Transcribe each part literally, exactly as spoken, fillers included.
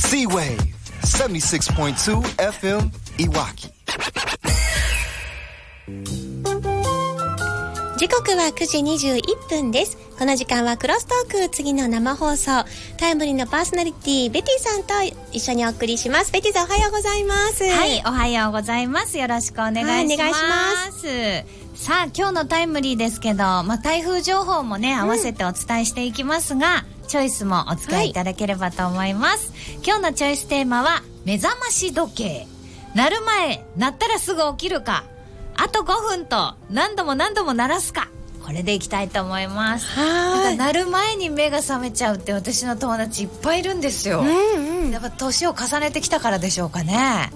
Z-Waveセブンティシックスポイントツーエフエム いわき。 時刻はくじにじゅういっぷんです。この時間はクロストーク、次の生放送、タイムリーのパーソナリティベティさんと一緒にお送りします。ベティさん、おはようございます。 はい、おはようございます。よろしくお願いします。はい、お願いします。さあ、今日のタイムリーですけど、まあ、台風情報もね、合わせてお伝えしていきますが、うん、チョイスもお付き合いいただければと思います。はい、今日のチョイステーマは、目覚まし時計。鳴る前、鳴ったらすぐ起きるか、あとごふんと何度も何度も鳴らすか。これでいきたいと思います。なんか鳴る前に目が覚めちゃうって私の友達いっぱいいるんですよ。うんうん、やっぱ年を重ねてきたからでしょうかね。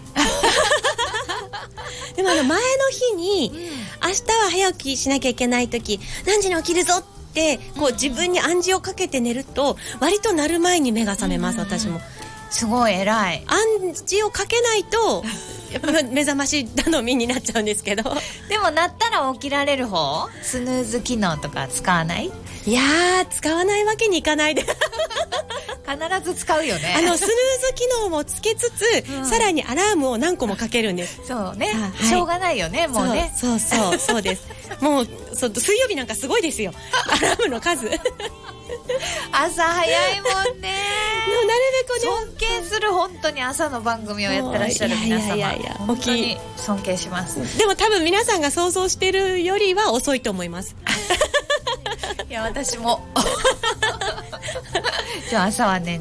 でもあの前の日に、うん、明日は早起きしなきゃいけない時、何時に起きるぞってこう自分に暗示をかけて寝ると割と鳴る前に目が覚めます。うん、私もすごい偉い。 暗示をかけないとやっぱ目覚まし頼みになっちゃうんですけど。 でも鳴ったら起きられる方？スヌーズ機能とか使わない？ いやー、使わないわけにいかないで。 必ず使うよね。 あのスヌーズ機能もつけつつ、うん、さらにアラームを何個もかけるんです。 そうね、はい、しょうがないよね、もうね。 そうそうそうそうです。もうそう水曜日なんかすごいですよ、アラームの数。 朝早いもんね。 なるべくね、 尊敬する。本当に朝の番組をやってらっしゃる皆様、いやいやいや、本当に尊敬します。 でも多分皆さんが想像してるよりは遅いと思います。 いや、私も。じゃあ朝はね